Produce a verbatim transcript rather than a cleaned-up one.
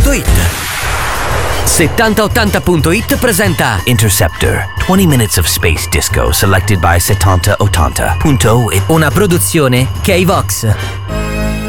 punto it. settanta ottanta punto it presenta Interceptor, twenty minutes of space disco selected by settanta ottanta punto it. una produzione K-Vox.